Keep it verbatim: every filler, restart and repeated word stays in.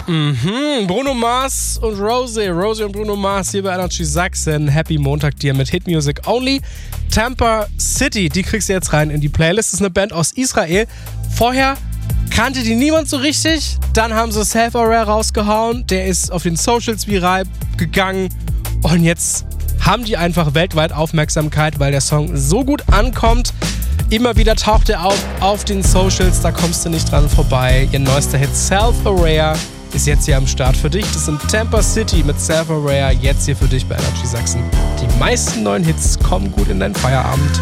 Mhm, Bruno Mars und Rosie. Rosie und Bruno Mars hier bei Energy Sachsen. Happy Montag dir mit Hit Music Only. Tampa City, die kriegst du jetzt rein in die Playlist. Das ist eine Band aus Israel. Vorher kannte die niemand so richtig. Dann haben sie Self Aware rausgehauen. Der ist auf den Socials viral gegangen. Und jetzt haben die einfach weltweit Aufmerksamkeit, weil der Song so gut ankommt. Immer wieder taucht er auf auf den Socials, da kommst du nicht dran vorbei. Ihr neuester Hit Self Aware ist jetzt hier am Start für dich. Das sind Tampa City mit Self Aware, jetzt hier für dich bei Energy Sachsen. Die meisten neuen Hits kommen gut in deinen Feierabend.